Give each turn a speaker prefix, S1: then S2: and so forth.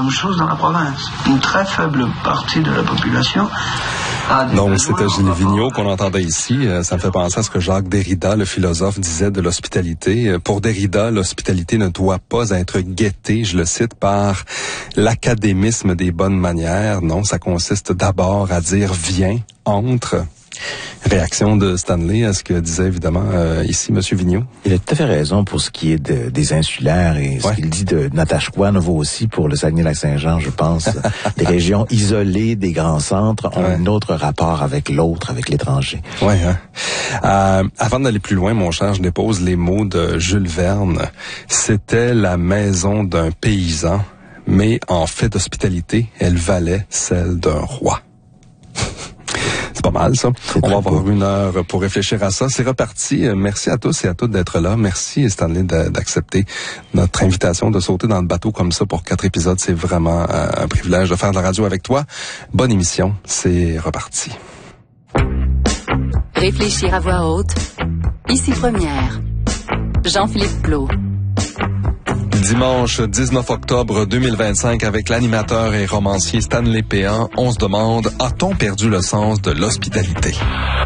S1: même chose dans la province. Une très faible partie de la population a des
S2: Donc,
S1: besoins
S2: c'était Gilles
S1: en rapport
S2: Vigneault qu'on entendait ici. Ça me fait penser à ce que Jacques Derrida, le philosophe, disait de l'hospitalité. Pour Derrida, l'hospitalité ne doit pas être guettée, je le cite, par l'académisme des bonnes manières. Non, ça consiste d'abord à dire « viens, entre ». Réaction de Stanley à ce que disait évidemment ici M. Vigneault.
S3: Il a tout à fait raison pour ce qui est des insulaires et ce qu'il dit de Natashquan vaut aussi pour le Saguenay-Lac-Saint-Jean, je pense. Des régions isolées des grands centres ont un autre rapport avec l'autre, avec l'étranger.
S2: Oui, avant d'aller plus loin, mon cher, je dépose les mots de Jules Verne. C'était la maison d'un paysan, mais en fait d'hospitalité, elle valait celle d'un roi. C'est pas mal, ça. On va avoir une heure pour réfléchir à ça. C'est reparti. Merci à tous et à toutes d'être là. Merci, Stanley, d'accepter notre invitation, de sauter dans le bateau comme ça pour 4 épisodes. C'est vraiment un privilège de faire de la radio avec toi. Bonne émission. C'est reparti.
S4: Réfléchir à voix haute. Ici Première. Jean-Philippe Plot.
S2: Dimanche 19 octobre 2025, avec l'animateur et romancier Stanley Péan, on se demande, a-t-on perdu le sens de l'hospitalité?